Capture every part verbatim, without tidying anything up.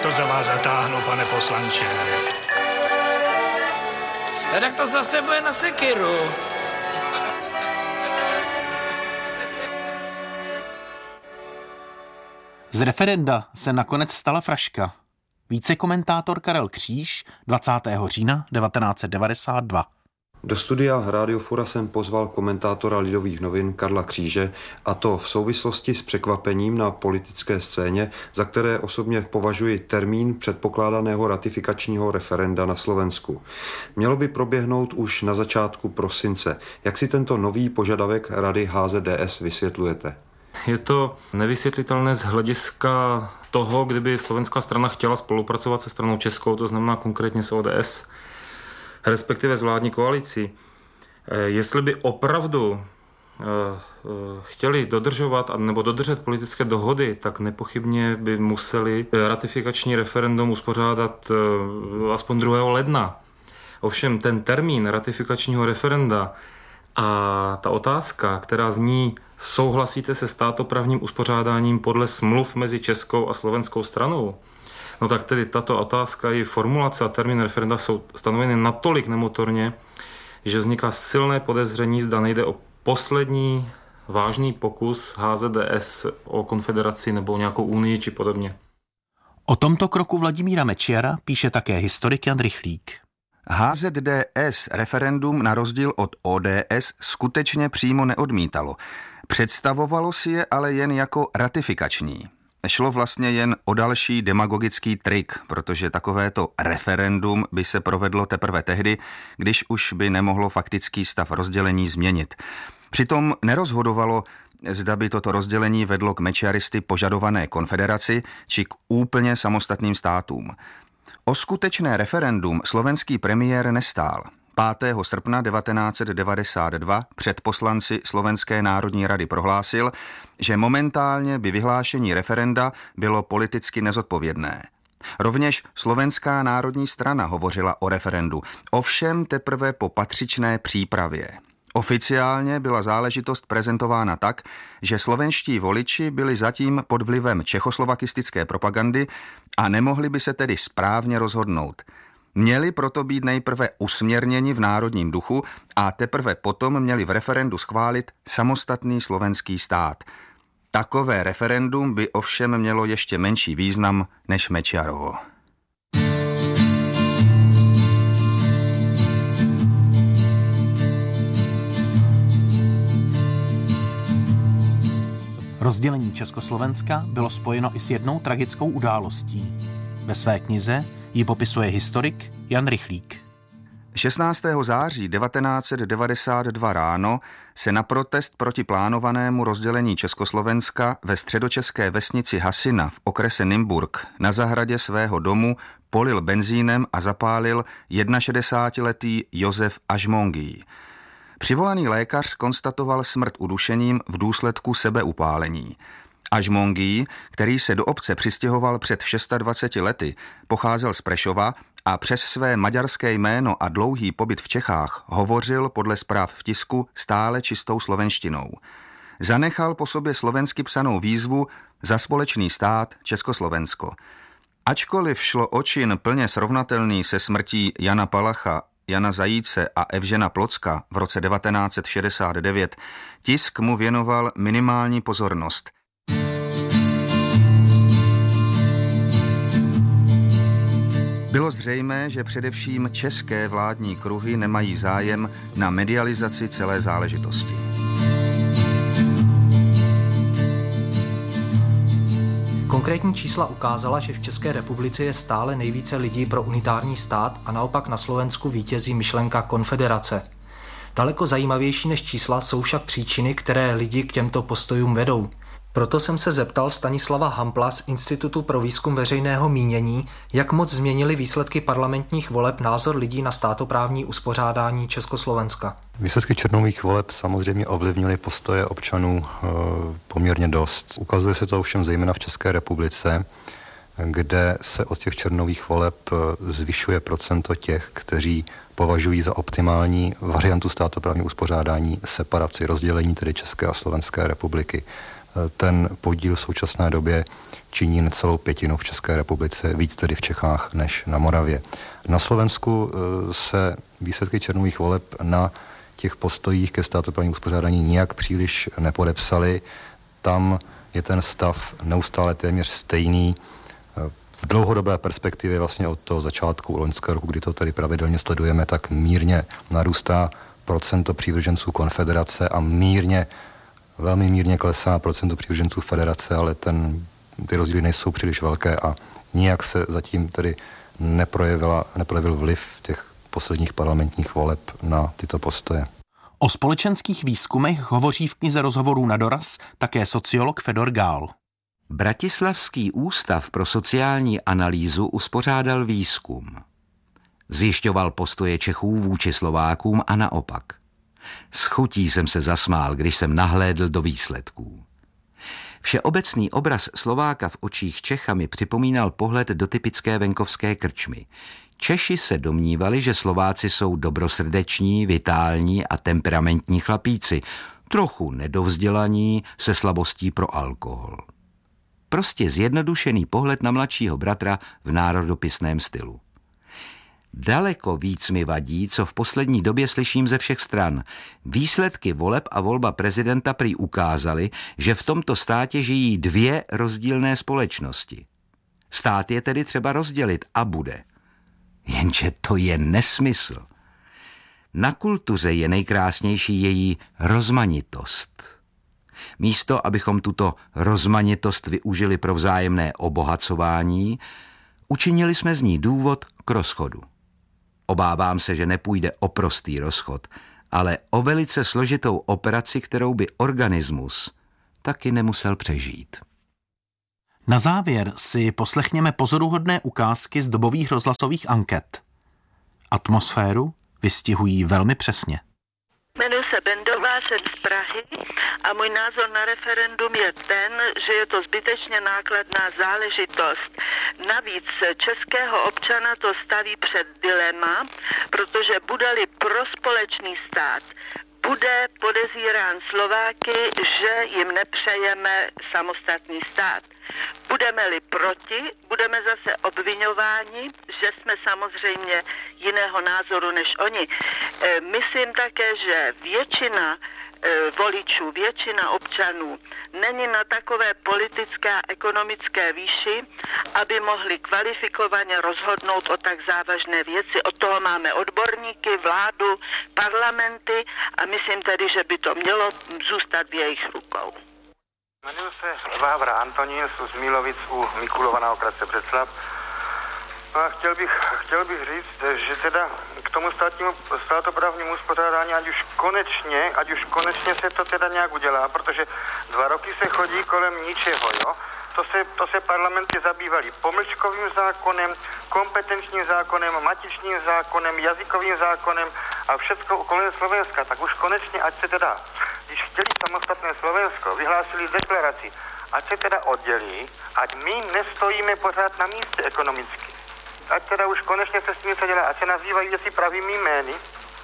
to za vás zatáhnu, pane poslanče. Tak to zase bude na sekiru. Z referenda se nakonec stala fraška. Vicekomentátor Karel Kříž dvacátého října devatenáct set devadesát dva. Do studia Rádio Fora jsem pozval komentátora Lidových novin Karla Kříže, a to v souvislosti s překvapením na politické scéně, za které osobně považuji termín předpokládaného ratifikačního referenda na Slovensku. Mělo by proběhnout už na začátku prosince. Jak si tento nový požadavek Rady H Z D S vysvětlujete? Je to nevysvětlitelné z hlediska toho, kdyby slovenská strana chtěla spolupracovat se stranou českou, to znamená konkrétně s O D S, respektive s vládní koalicí. Jestli by opravdu chtěli dodržovat nebo dodržet politické dohody, tak nepochybně by museli ratifikační referendum uspořádat aspoň druhého ledna. Ovšem ten termín ratifikačního referenda a ta otázka, která zní, souhlasíte se státoprávním uspořádáním podle smluv mezi českou a slovenskou stranou, no tak tedy tato otázka i formulace a termín referenda jsou stanoveny natolik nemotorně, že vzniká silné podezření, zda nejde o poslední vážný pokus H Z D S o konfederaci nebo nějakou unii či podobně. O tomto kroku Vladimíra Mečiara píše také historik Jan Rychlík. H Z D S referendum na rozdíl od O D S skutečně přímo neodmítalo. Představovalo si je ale jen jako ratifikační. Šlo vlastně jen o další demagogický trik, protože takovéto referendum by se provedlo teprve tehdy, když už by nemohlo faktický stav rozdělení změnit. Přitom nerozhodovalo, zda by toto rozdělení vedlo k mečiaristy požadované konfederaci či k úplně samostatným státům. O skutečné referendum slovenský premiér nestál. pátého srpna devatenáct set devadesát dva před poslanci Slovenské národní rady prohlásil, že momentálně by vyhlášení referenda bylo politicky nezodpovědné. Rovněž Slovenská národní strana hovořila o referendu, ovšem teprve po patřičné přípravě. Oficiálně byla záležitost prezentována tak, že slovenští voliči byli zatím pod vlivem čechoslovakistické propagandy a nemohli by se tedy správně rozhodnout. Měli proto být nejprve usměrněni v národním duchu a teprve potom měli v referendu schválit samostatný slovenský stát. Takové referendum by ovšem mělo ještě menší význam než Mečiarovo. Rozdělení Československa bylo spojeno i s jednou tragickou událostí. Ve své knize ji popisuje historik Jan Rychlík. šestnáctého září devatenáct set devadesát dva ráno se na protest proti plánovanému rozdělení Československa ve středočeské vesnici Hasina v okrese Nymburk na zahradě svého domu polil benzínem a zapálil šedesátiletý Josef Ažmongý. Přivolaný lékař konstatoval smrt udušením v důsledku sebeupálení. Ažmongý, který se do obce přistěhoval před dvaceti šesti lety, pocházel z Prešova a přes své maďarské jméno a dlouhý pobyt v Čechách hovořil podle zpráv v tisku stále čistou slovenštinou. Zanechal po sobě slovensky psanou výzvu za společný stát Československo. Ačkoliv šlo o čin plně srovnatelný se smrtí Jana Palacha, Jana Zajíce a Evžena Plocka v roce devatenáct set šedesát devět, tisk mu věnoval minimální pozornost. Bylo zřejmé, že především české vládní kruhy nemají zájem na medializaci celé záležitosti. Konkrétní čísla ukázala, že v České republice je stále nejvíce lidí pro unitární stát a naopak na Slovensku vítězí myšlenka konfederace. Daleko zajímavější než čísla jsou však příčiny, které lidi k těmto postojům vedou. Proto jsem se zeptal Stanislava Hampla z Institutu pro výzkum veřejného mínění, jak moc změnily výsledky parlamentních voleb názor lidí na státoprávní uspořádání Československa. Výsledky červnových voleb samozřejmě ovlivnily postoje občanů e, poměrně dost. Ukazuje se to ovšem zejména v České republice, kde se od těch červnových voleb zvyšuje procento těch, kteří považují za optimální variantu státoprávního uspořádání separaci, rozdělení tedy České a Slovenské republiky. ten podíl v současné době činí necelou pětinu v České republice, víc tedy v Čechách než na Moravě. Na Slovensku se výsledky červnových voleb na těch postojích ke státoprávnímu uspořádání nijak příliš nepodepsaly. Tam je ten stav neustále téměř stejný. V dlouhodobé perspektivě vlastně od toho začátku loňského roku, kdy to tady pravidelně sledujeme, tak mírně narůstá procento přívrženců konfederace a mírně, velmi mírně klesá procento přívrženců federace, ale ten, ty rozdíly nejsou příliš velké a nijak se zatím tedy neprojevila, neprojevil vliv těch posledních parlamentních voleb na tyto postoje. O společenských výzkumech hovoří v knize rozhovorů na doraz také sociolog Fedor Gál. Bratislavský ústav pro sociální analýzu uspořádal výzkum. Zjišťoval postoje Čechů vůči Slovákům a naopak. S chutí jsem se zasmál, když jsem nahlédl do výsledků. Všeobecný obraz Slováka v očích Čecha mi připomínal pohled do typické venkovské krčmy. Češi se domnívali, že Slováci jsou dobrosrdeční, vitální a temperamentní chlapíci, trochu nedovzdělaní, se slabostí pro alkohol. Prostě zjednodušený pohled na mladšího bratra v národopisném stylu. Daleko víc mi vadí, co v poslední době slyším ze všech stran. Výsledky voleb a volba prezidenta prý ukázaly, že v tomto státě žijí dvě rozdílné společnosti. Stát je tedy třeba rozdělit a bude. Jenže to je nesmysl. Na kultuře je nejkrásnější její rozmanitost. Místo, abychom tuto rozmanitost využili pro vzájemné obohacování, učinili jsme z ní důvod k rozchodu. Obávám se, že nepůjde o prostý rozchod, ale o velice složitou operaci, kterou by organismus taky nemusel přežít. Na závěr si poslechněme pozoruhodné ukázky z dobových rozhlasových anket. Atmosféru vystihují velmi přesně. Jmenuji se Bendová, jsem z Prahy a můj názor na referendum je ten, že je to zbytečně nákladná záležitost. Navíc českého občana to staví před dilema, protože bude-li pro společný stát, bude podezírán Slováky, že jim nepřejeme samostatný stát. Budeme-li proti, budeme zase obviňováni, že jsme samozřejmě jiného názoru než oni. E, myslím také, že většina e, voličů, většina občanů není na takové politické a ekonomické výši, aby mohli kvalifikovaně rozhodnout o tak závažné věci. Od toho máme odborníky, vládu, parlamenty a myslím tedy, že by to mělo zůstat v jejich rukou. Jmenuji se Vávra Antonín, jsem z Mílovic u Mikulova na okresce Břeclav. No a chtěl bych, chtěl bych říct, že teda k tomu státnímu, státoprávnímu uspořádání, ať už konečně, ať už konečně se to teda nějak udělá, protože dva roky se chodí kolem ničeho, jo. To se, to se parlamenty zabývaly pomlčkovým zákonem, kompetenčním zákonem, matičním zákonem, jazykovým zákonem a všecko kolem Slovenska. Tak už konečně, ať se teda, když chtěli samostatné Slovensko, vyhlásili deklaraci, ať se teda oddělí, ať my nestojíme pořád na místě ekonomicky. Ať teda už konečně se s tím něco dělá, ať se nazývají věci pravými jmény.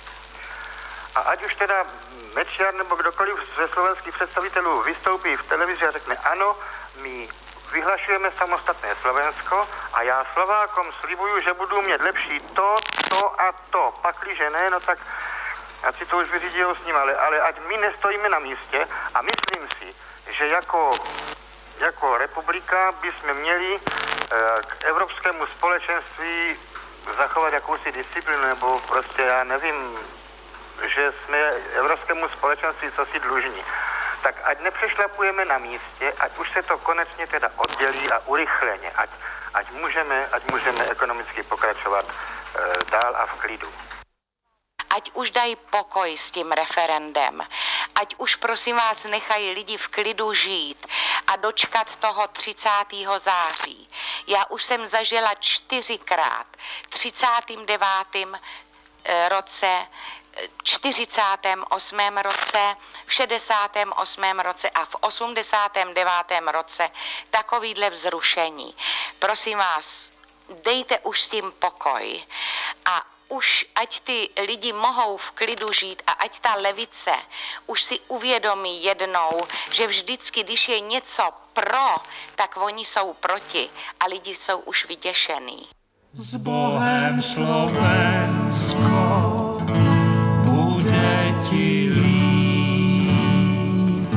A ať už teda Mečiar nebo kdokoliv ze slovenských představitelů vystoupí v televizi a řekne ano, my vyhlašujeme samostatné Slovensko a já Slovákom slibuju, že budu mít lepší to, to a to. Pakliže ne, no tak ať si to už vyřídí s ním, ale, ale ať my nestojíme na místě a myslím si, že jako, jako republika bychom měli e, k evropskému společenství zachovat jakousi disciplínu, nebo prostě já nevím, že jsme evropskému společenství cosi dlužní. Tak ať nepřešlapujeme na místě, ať už se to konečně teda oddělí a urychleně, ať, ať, můžeme, ať můžeme ekonomicky pokračovat e, dál a v klidu. Ať už dají pokoj s tím referendem, ať už prosím vás nechají lidi v klidu žít a dočkat toho třicátého září. Já už jsem zažila čtyřikrát třicátém devátém roce, čtyřicátém osmém roce, v šedesátém osmém roce a v osmdesátém devátém roce takovýhle vzrušení. Prosím vás, dejte už s tím pokoj a už ať ty lidi mohou v klidu žít a ať ta levice už si uvědomí jednou, že vždycky, když je něco pro, tak oni jsou proti a lidi jsou už vyděšený. S Bohem Slovensko, bude ti líp.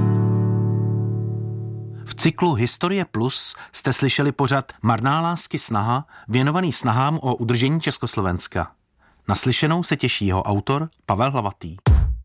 V cyklu Historie Plus jste slyšeli pořad Marná lásky snaha, věnovaný snahám o udržení Československa. Naslyšenou se těší jeho autor Pavel Hlavatý.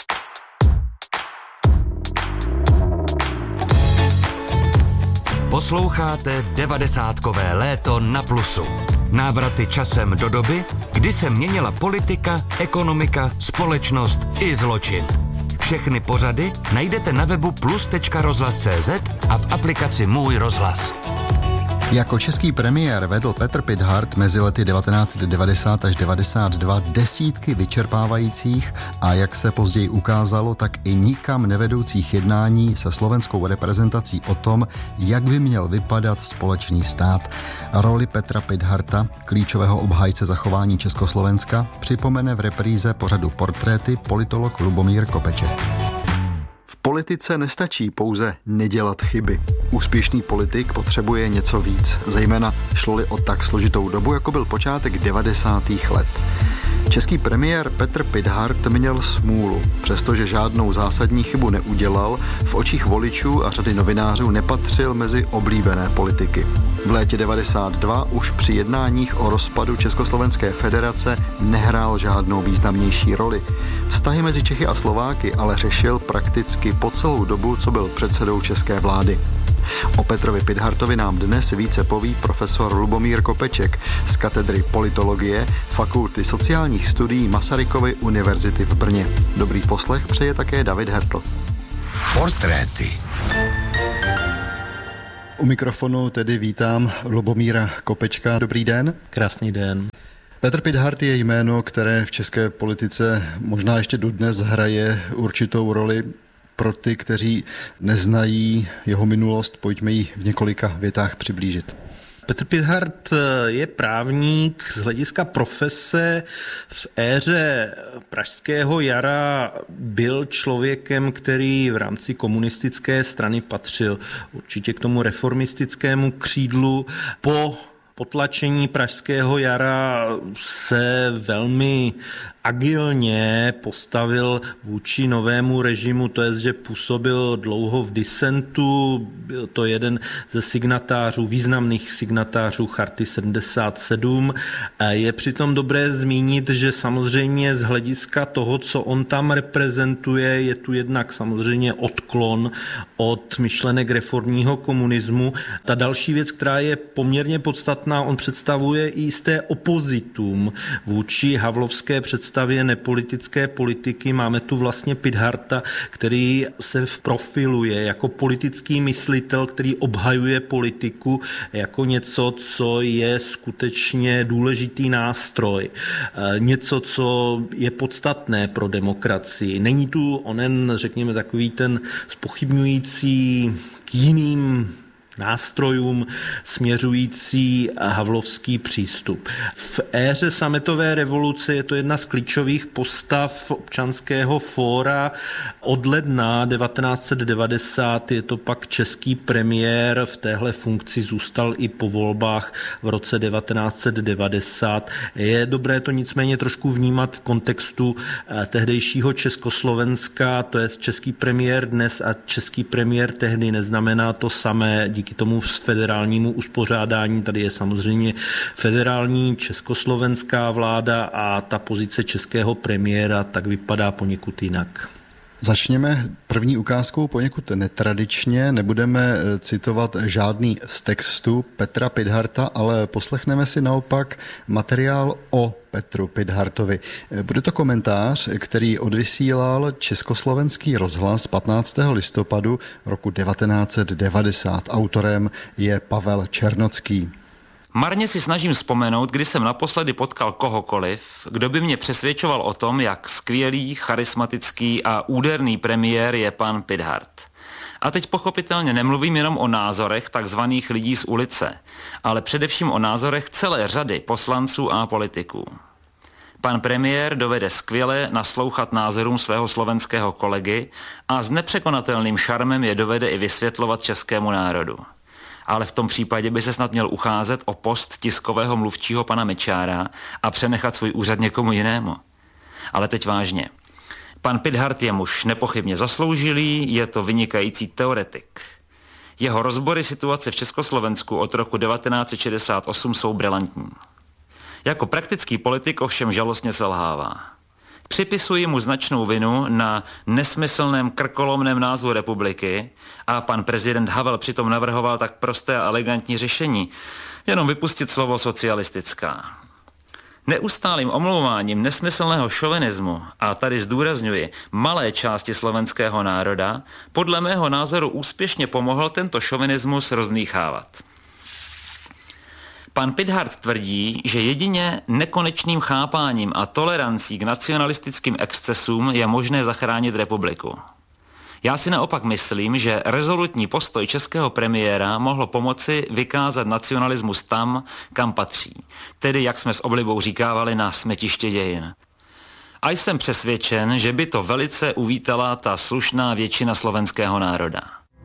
Posloucháte devadesátkové léto na Plusu. Návraty časem do doby, kdy se měnila politika, ekonomika, společnost i zločin. Všechny pořady najdete na webu plus tečka rozhlas tečka cé zet a v aplikaci Můj rozhlas. Jako český premiér vedl Petr Pithart mezi lety devatenáct set devadesát až devadesát dva desítky vyčerpávajících a jak se později ukázalo, tak i nikam nevedoucích jednání se slovenskou reprezentací o tom, jak by měl vypadat společný stát. Roli Petra Pitharta, klíčového obhájce zachování Československa, připomene v repríze pořadu Portréty politolog Lubomír Kopeček. V politice nestačí pouze nedělat chyby. Úspěšný politik potřebuje něco víc, zejména šlo-li o tak složitou dobu, jako byl počátek devadesátých let. Český premiér Petr Pithart měl smůlu. Přestože žádnou zásadní chybu neudělal, v očích voličů a řady novinářů nepatřil mezi oblíbené politiky. V létě devadesát dva už při jednáních o rozpadu Československé federace nehrál žádnou významnější roli. Vztahy mezi Čechy a Slováky ale řešil prakticky po celou dobu, co byl předsedou české vlády. O Petrovi Pithartovi nám dnes více poví profesor Lubomír Kopeček z katedry politologie Fakulty sociálních studií Masarykovy univerzity v Brně. Dobrý poslech přeje také David Hertl. Portréty. U mikrofonu tedy vítám Lubomíra Kopečka. Dobrý den. Krásný den. Petr Pithart je jméno, které v české politice možná ještě dodnes hraje určitou roli. Pro ty, kteří neznají jeho minulost, pojďme ji v několika větách přiblížit. Petr Pithart je právník z hlediska profese. V éře Pražského jara byl člověkem, který v rámci komunistické strany patřil určitě k tomu reformistickému křídlu. Po potlačení Pražského jara se velmi agilně postavil vůči novému režimu, to je, že působil dlouho v disentu, byl to jeden ze signatářů, významných signatářů Charty sedmdesát sedm. Je přitom dobré zmínit, že samozřejmě z hlediska toho, co on tam reprezentuje, je tu jednak samozřejmě odklon od myšlenek reformního komunismu. Ta další věc, která je poměrně podstatná, on představuje i jisté opozitum vůči havlovské představě nepolitické politiky. Máme tu vlastně Pitharta, který se profiluje jako politický myslitel, který obhajuje politiku jako něco, co je skutečně důležitý nástroj. Něco, co je podstatné pro demokracii. Není tu onen, řekněme, takový ten zpochybňující k jiným nástrojům směřující havlovský přístup. V éře sametové revoluce je to jedna z klíčových postav občanského fóra. Od ledna devatenáct set devadesát je to pak český premiér, v téhle funkci zůstal i po volbách v roce devatenáct set devadesát. Je dobré to nicméně trošku vnímat v kontextu tehdejšího Československa, to je český premiér dnes a český premiér tehdy neznamená to samé. Díky tomu federálnímu uspořádání tady je samozřejmě federální československá vláda a ta pozice českého premiéra tak vypadá poněkud jinak. Začněme první ukázkou poněkud netradičně. Nebudeme citovat žádný z textů Petra Pitharta, ale poslechneme si naopak materiál o Petru Pithartovi. Bude to komentář, který odvysílal Československý rozhlas patnáctého listopadu roku devatenáct set devadesát. Autorem je Pavel Černocký. Marně si snažím vzpomenout, kdy jsem naposledy potkal kohokoliv, kdo by mě přesvědčoval o tom, jak skvělý, charismatický a úderný premiér je pan Pithart. A teď pochopitelně nemluvím jenom o názorech takzvaných lidí z ulice, ale především o názorech celé řady poslanců a politiků. Pan premiér dovede skvěle naslouchat názorům svého slovenského kolegy a s nepřekonatelným šarmem je dovede i vysvětlovat českému národu. Ale v tom případě by se snad měl ucházet o post tiskového mluvčího pana Mečiara a přenechat svůj úřad někomu jinému. Ale teď vážně. Pan Pithart je muž nepochybně zasloužilý, je to vynikající teoretik. Jeho rozbory situace v Československu od roku devatenáct set šedesát osm jsou brilantní. Jako praktický politik ovšem žalostně selhává. Připisuji mu značnou vinu na nesmyslném krkolomném názvu republiky a pan prezident Havel přitom navrhoval tak prosté a elegantní řešení, jenom vypustit slovo socialistická. Neustálým omlouváním nesmyslného šovinismu, a tady zdůrazňuji malé části slovenského národa, podle mého názoru úspěšně pomohl tento šovinismus rozdmýchávat. Pan Pithart tvrdí, že jedině nekonečným chápáním a tolerancí k nacionalistickým excesům je možné zachránit republiku. Já si naopak myslím, že rezolutní postoj českého premiéra mohlo pomoci vykázat nacionalismus tam, kam patří, tedy jak jsme s oblibou říkávali na smetiště dějin. A jsem přesvědčen, že by to velice uvítala ta slušná většina slovenského národa.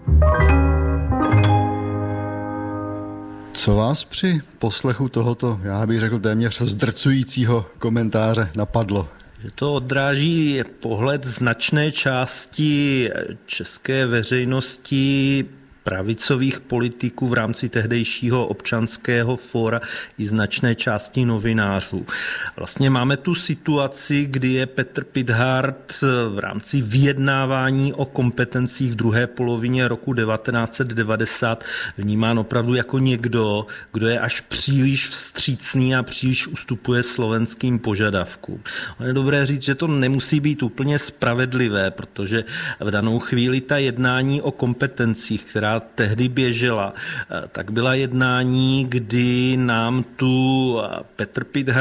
Co vás při poslechu tohoto, já bych řekl téměř zdrcujícího komentáře napadlo? Že to odráží pohled značné části české veřejnosti, pravicových politiků v rámci tehdejšího Občanského fóra i značné části novinářů. Vlastně máme tu situaci, kdy je Petr Pithart v rámci vyjednávání o kompetencích v druhé polovině roku devatenáct set devadesát vnímán opravdu jako někdo, kdo je až příliš vstřícný a příliš ustupuje slovenským požadavkům. Je dobré říct, že to nemusí být úplně spravedlivé, protože v danou chvíli ta jednání o kompetencích, která tehdy běžela, tak byla jednání, kdy nám tu Petr Pithart